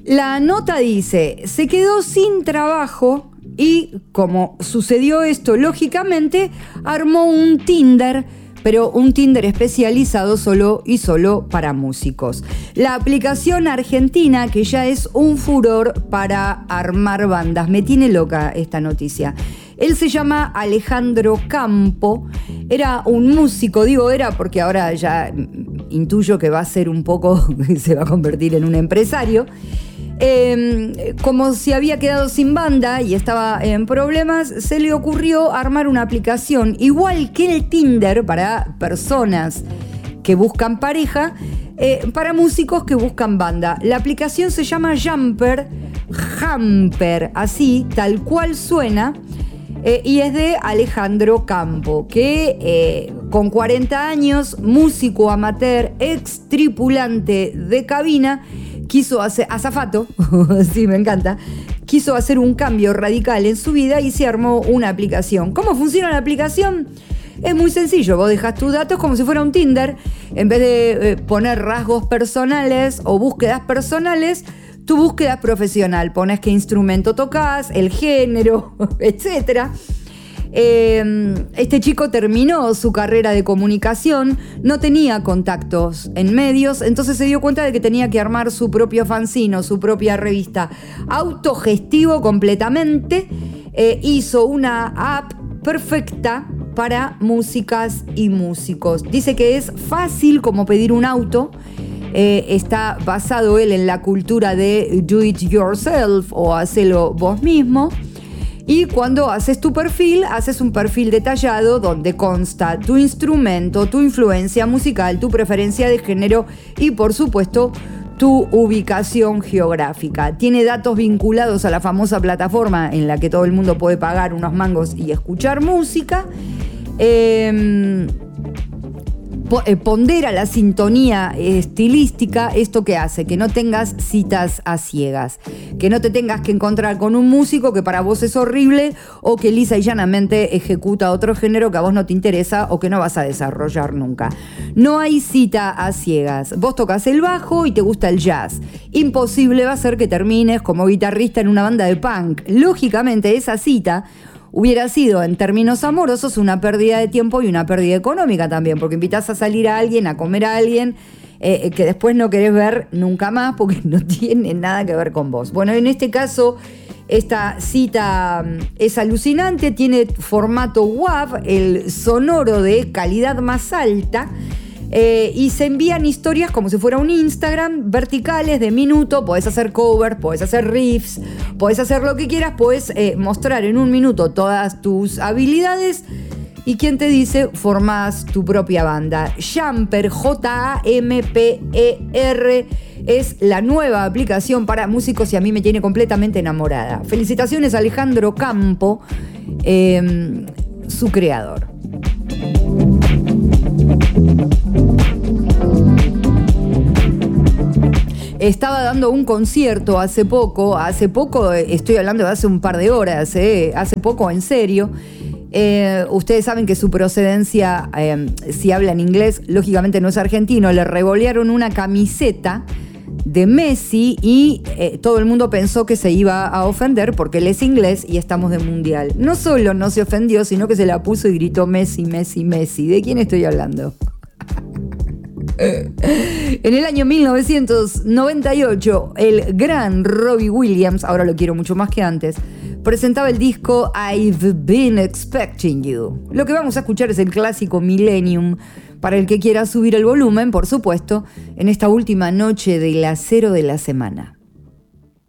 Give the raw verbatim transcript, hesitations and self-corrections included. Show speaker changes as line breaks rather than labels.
La nota dice, se quedó sin trabajo y, como sucedió esto, lógicamente, armó un Tinder, pero un Tinder especializado solo y solo para músicos. La aplicación argentina, que ya es un furor para armar bandas. Me tiene loca esta noticia. Él se llama Alejandro Campo, era un músico, digo era porque ahora ya intuyo que va a ser un poco, se va a convertir en un empresario. Eh, como se había quedado sin banda y estaba en problemas, se le ocurrió armar una aplicación igual que el Tinder para personas que buscan pareja, eh, para músicos que buscan banda. La aplicación se llama Jumper, Jumper, así, tal cual suena. Eh, y es de Alejandro Campo, que eh, con cuarenta años, músico amateur, ex tripulante de cabina, quiso hacer, azafato, sí, me encanta, quiso hacer un cambio radical en su vida y se armó una aplicación. ¿Cómo funciona la aplicación? Es muy sencillo, vos dejás tus datos como si fuera un Tinder, en vez de eh, poner rasgos personales o búsquedas personales, tu búsqueda es profesional, pones qué instrumento tocas, el género, etcétera. Eh, este chico terminó su carrera de comunicación, no tenía contactos en medios, entonces se dio cuenta de que tenía que armar su propio fanzino, su propia revista, autogestivo completamente. Eh, hizo una app perfecta para músicas y músicos. Dice que es fácil como pedir un auto. Eh, está basado él en la cultura de do it yourself o hacelo vos mismo. Y cuando haces tu perfil, haces un perfil detallado donde consta tu instrumento, tu influencia musical, tu preferencia de género y, por supuesto, tu ubicación geográfica. Tiene datos vinculados a la famosa plataforma en la que todo el mundo puede pagar unos mangos y escuchar música. Eh, Pondera la sintonía estilística, esto que hace que no tengas citas a ciegas, que no te tengas que encontrar con un músico que para vos es horrible o que lisa y llanamente ejecuta otro género que a vos no te interesa o que no vas a desarrollar nunca. No hay cita a ciegas. Vos tocas el bajo y te gusta el jazz. Imposible va a ser que termines como guitarrista en una banda de punk. Lógicamente esa cita hubiera sido, en términos amorosos, una pérdida de tiempo y una pérdida económica también, porque invitás a salir a alguien, a comer a alguien, eh, que después no querés ver nunca más porque no tiene nada que ver con vos. Bueno, en este caso, esta cita es alucinante, tiene formato W A V, el sonoro de calidad más alta, Eh, y se envían historias como si fuera un Instagram, verticales de minuto. Podés hacer covers, podés hacer riffs, podés hacer lo que quieras, podés eh, mostrar en un minuto todas tus habilidades. Y quien te dice, formás tu propia banda. Jumper, J A M P E R, es la nueva aplicación para músicos y a mí me tiene completamente enamorada. Felicitaciones a Alejandro Campo, eh, su creador. Estaba dando un concierto hace poco, hace poco, estoy hablando de hace un par de horas, eh, hace poco en serio. Eh, ustedes saben que su procedencia, eh, si habla en inglés, lógicamente no es argentino. Le revolearon una camiseta de Messi y eh, todo el mundo pensó que se iba a ofender porque él es inglés y estamos de mundial. No solo no se ofendió, sino que se la puso y gritó Messi, Messi, Messi. ¿De quién estoy hablando? En el año mil novecientos noventa y ocho, el gran Robbie Williams, ahora lo quiero mucho más que antes, presentaba el disco I've Been Expecting You. Lo que vamos a escuchar es el clásico Millennium, para el que quiera subir el volumen, por supuesto, en esta última noche del acero de la semana.